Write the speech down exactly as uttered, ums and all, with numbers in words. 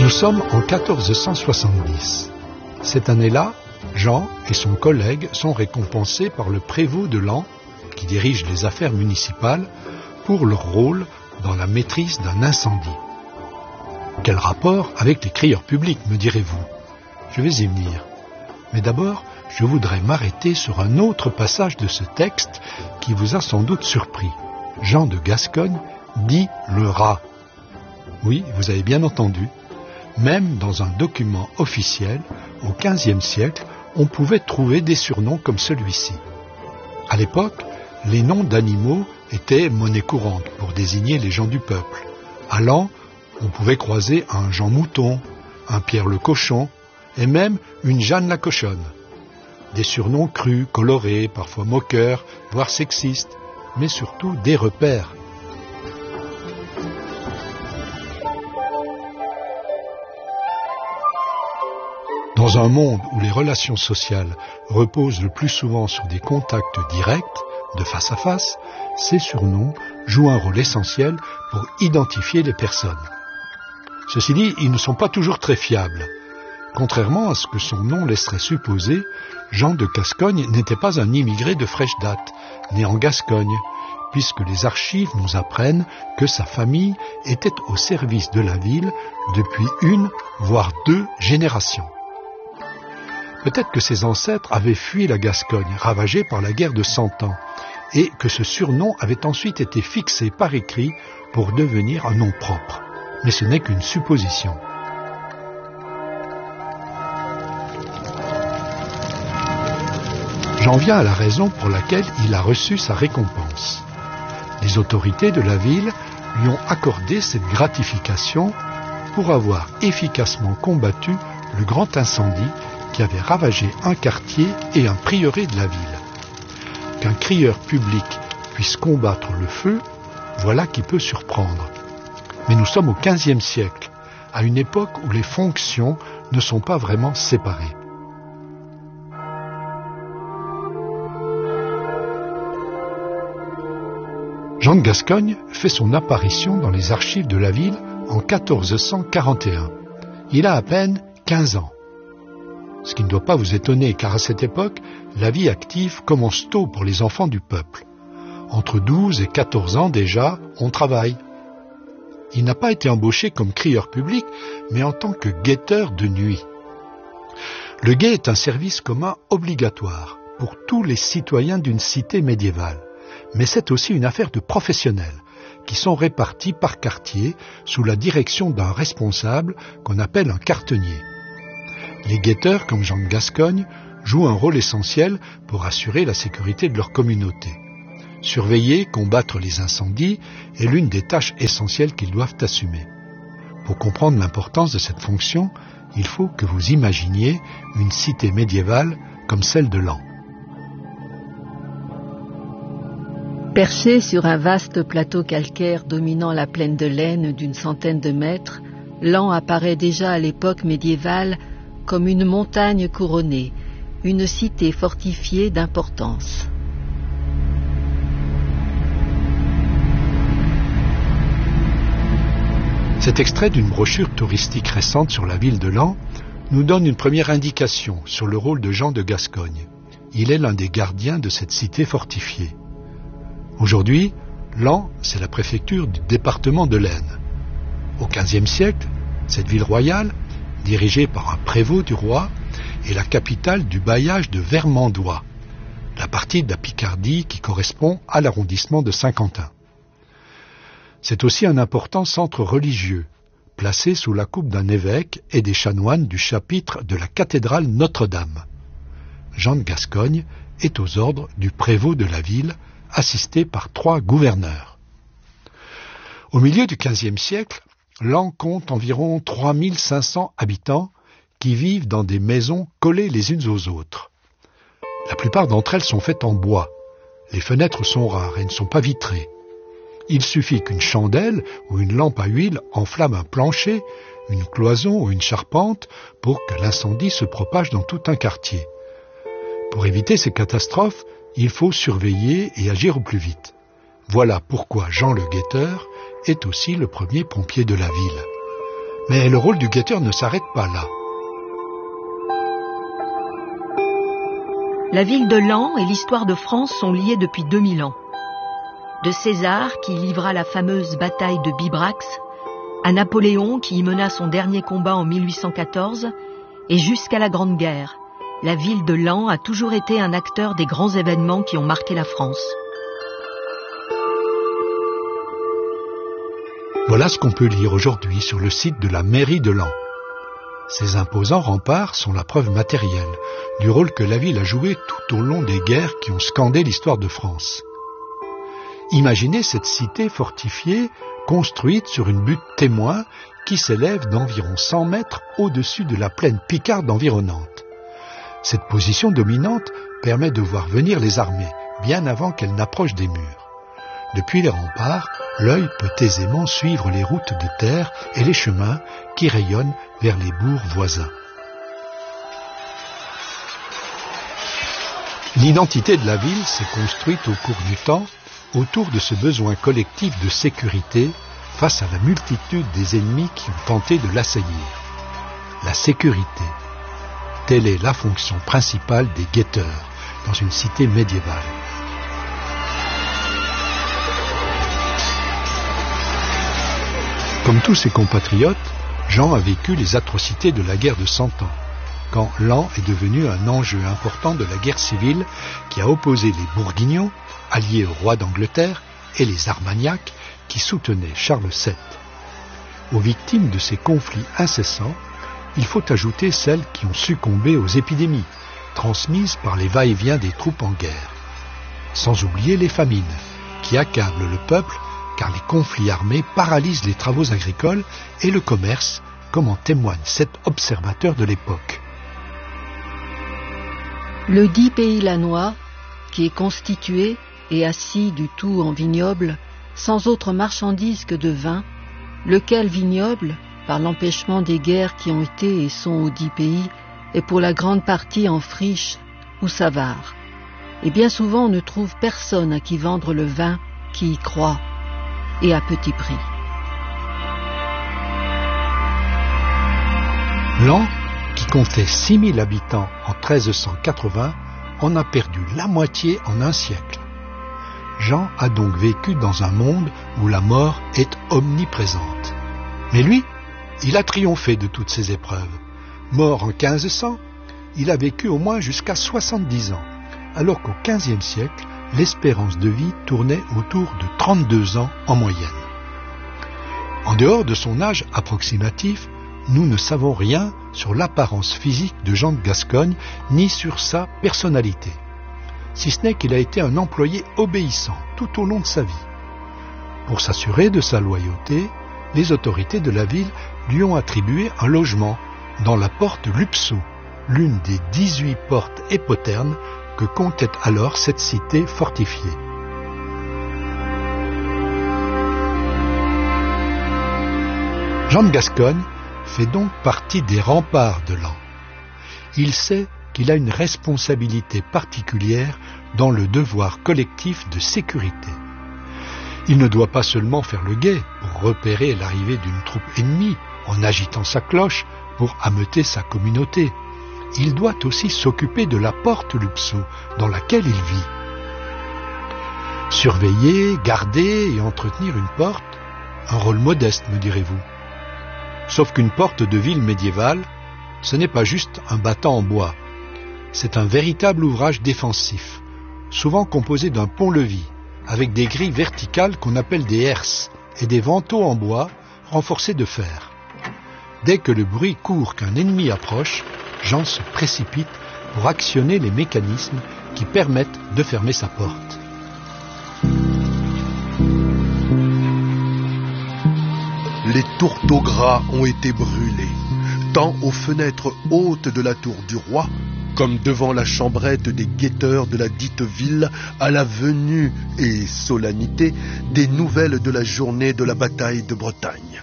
Nous sommes en quatorze cent soixante-dix. Cette année-là, Jean et son collègue sont récompensés par le prévôt de Laon, qui dirige les affaires municipales, pour leur rôle dans la maîtrise d'un incendie. Quel rapport avec les crieurs publics, me direz-vous? Je vais y venir. Mais d'abord, je voudrais m'arrêter sur un autre passage de ce texte qui vous a sans doute surpris. Jean de Gascogne dit le rat. Oui, vous avez bien entendu. Même dans un document officiel, au quinzième siècle, on pouvait trouver des surnoms comme celui-ci. À l'époque, les noms d'animaux étaient monnaie courante pour désigner les gens du peuple. À Laon, on pouvait croiser un Jean Mouton, un Pierre le Cochon, et même une Jeanne la Cochonne. Des surnoms crus, colorés, parfois moqueurs, voire sexistes, mais surtout des repères. Dans un monde où les relations sociales reposent le plus souvent sur des contacts directs, de face à face, ces surnoms jouent un rôle essentiel pour identifier les personnes. Ceci dit, ils ne sont pas toujours très fiables. Contrairement à ce que son nom laisserait supposer, Jean de Gascogne n'était pas un immigré de fraîche date, né en Gascogne, puisque les archives nous apprennent que sa famille était au service de la ville depuis une, voire deux générations. Peut-être que ses ancêtres avaient fui la Gascogne, ravagée par la guerre de Cent Ans, et que ce surnom avait ensuite été fixé par écrit pour devenir un nom propre. Mais ce n'est qu'une supposition. J'en viens à la raison pour laquelle il a reçu sa récompense. Les autorités de la ville lui ont accordé cette gratification pour avoir efficacement combattu le grand incendie qui avait ravagé un quartier et un prieuré de la ville. Qu'un crieur public puisse combattre le feu, voilà qui peut surprendre. Mais nous sommes au quinzième siècle, à une époque où les fonctions ne sont pas vraiment séparées. Jean de Gascogne fait son apparition dans les archives de la ville en quatorze cent quarante et un. Il a à peine quinze ans. Ce qui ne doit pas vous étonner, car à cette époque, la vie active commence tôt pour les enfants du peuple. Entre douze et quatorze ans déjà, on travaille. Il n'a pas été embauché comme crieur public, mais en tant que guetteur de nuit. Le guet est un service commun obligatoire pour tous les citoyens d'une cité médiévale, mais c'est aussi une affaire de professionnels, qui sont répartis par quartier sous la direction d'un responsable qu'on appelle un quartenier. Les guetteurs, comme Jean de Gascogne, jouent un rôle essentiel pour assurer la sécurité de leur communauté. Surveiller, combattre les incendies est l'une des tâches essentielles qu'ils doivent assumer. Pour comprendre l'importance de cette fonction, il faut que vous imaginiez une cité médiévale comme celle de Laon. Perché sur un vaste plateau calcaire dominant la plaine de l'Aisne d'une centaine de mètres, Laon apparaît déjà à l'époque médiévale comme une montagne couronnée, une cité fortifiée d'importance. Cet extrait d'une brochure touristique récente sur la ville de Laon nous donne une première indication sur le rôle de Jean de Gascogne. Il est l'un des gardiens de cette cité fortifiée. Aujourd'hui, Laon, c'est la préfecture du département de l'Aisne. Au quinzième siècle, cette ville royale, dirigée par un prévôt du roi, est la capitale du bailliage de Vermandois, la partie de la Picardie qui correspond à l'arrondissement de Saint-Quentin. C'est aussi un important centre religieux, placé sous la coupe d'un évêque et des chanoines du chapitre de la cathédrale Notre-Dame. Jean de Gascogne est aux ordres du prévôt de la ville, assisté par trois gouverneurs. Au milieu du quinzième siècle, Laon compte environ trois mille cinq cents habitants qui vivent dans des maisons collées les unes aux autres. La plupart d'entre elles sont faites en bois. Les fenêtres sont rares et ne sont pas vitrées. Il suffit qu'une chandelle ou une lampe à huile enflamme un plancher, une cloison ou une charpente pour que l'incendie se propage dans tout un quartier. Pour éviter ces catastrophes, il faut surveiller et agir au plus vite. Voilà pourquoi Jean le guetteur est aussi le premier pompier de la ville. Mais le rôle du guetteur ne s'arrête pas là. La ville de Laon et l'histoire de France sont liées depuis deux mille ans. De César, qui livra la fameuse bataille de Bibrax, à Napoléon, qui y mena son dernier combat en mille huit cent quatorze, et jusqu'à la Grande Guerre, la ville de Laon a toujours été un acteur des grands événements qui ont marqué la France. Voilà ce qu'on peut lire aujourd'hui sur le site de la mairie de Laon. Ces imposants remparts sont la preuve matérielle du rôle que la ville a joué tout au long des guerres qui ont scandé l'histoire de France. Imaginez cette cité fortifiée construite sur une butte témoin qui s'élève d'environ cent mètres au-dessus de la plaine picarde environnante. Cette position dominante permet de voir venir les armées bien avant qu'elles n'approchent des murs. Depuis les remparts, l'œil peut aisément suivre les routes de terre et les chemins qui rayonnent vers les bourgs voisins. L'identité de la ville s'est construite au cours du temps autour de ce besoin collectif de sécurité face à la multitude des ennemis qui ont tenté de l'assaillir. La sécurité, telle est la fonction principale des guetteurs dans une cité médiévale. Comme tous ses compatriotes, Jean a vécu les atrocités de la guerre de Cent Ans, quand Laon est devenu un enjeu important de la guerre civile qui a opposé les Bourguignons, alliés au roi d'Angleterre, et les Armagnacs, qui soutenaient Charles sept. Aux victimes de ces conflits incessants, il faut ajouter celles qui ont succombé aux épidémies, transmises par les va-et-vient des troupes en guerre. Sans oublier les famines, qui accablent le peuple car les conflits armés paralysent les travaux agricoles et le commerce, comme en témoigne cet observateur de l'époque. Le dit pays lanois, qui est constitué et assis du tout en vignoble, sans autre marchandise que de vin, lequel vignoble, par l'empêchement des guerres qui ont été et sont au dit pays, est pour la grande partie en friche ou savare. Et bien souvent on ne trouve personne à qui vendre le vin qui y croit, et à petit prix. Laon, qui comptait six mille habitants en treize cent quatre-vingts, en a perdu la moitié en un siècle. Jean a donc vécu dans un monde où la mort est omniprésente. Mais lui, il a triomphé de toutes ces épreuves. Mort en quinze cents, il a vécu au moins jusqu'à soixante-dix ans, alors qu'au quinzième siècle, l'espérance de vie tournait autour de trente-deux ans en moyenne. En dehors de son âge approximatif, nous ne savons rien sur l'apparence physique de Jean de Gascogne, ni sur sa personnalité, si ce n'est qu'il a été un employé obéissant tout au long de sa vie. Pour s'assurer de sa loyauté, les autorités de la ville lui ont attribué un logement dans la porte Lupceau, l'une des dix-huit portes époternes que comptait alors cette cité fortifiée. Jean de Gascogne fait donc partie des remparts de Laon. Il sait qu'il a une responsabilité particulière dans le devoir collectif de sécurité. Il ne doit pas seulement faire le guet pour repérer l'arrivée d'une troupe ennemie en agitant sa cloche pour ameuter sa communauté. Il doit aussi s'occuper de la porte Lupceau dans laquelle il vit. Surveiller, garder et entretenir une porte, un rôle modeste, me direz-vous. Sauf qu'une porte de ville médiévale, ce n'est pas juste un battant en bois. C'est un véritable ouvrage défensif, souvent composé d'un pont-levis, avec des grilles verticales qu'on appelle des herses et des vantaux en bois renforcés de fer. Dès que le bruit court qu'un ennemi approche, Jean se précipite pour actionner les mécanismes qui permettent de fermer sa porte. Les tourteaux gras ont été brûlés, tant aux fenêtres hautes de la tour du roi, comme devant la chambrette des guetteurs de la dite ville, à la venue et solennité des nouvelles de la journée de la bataille de Bretagne.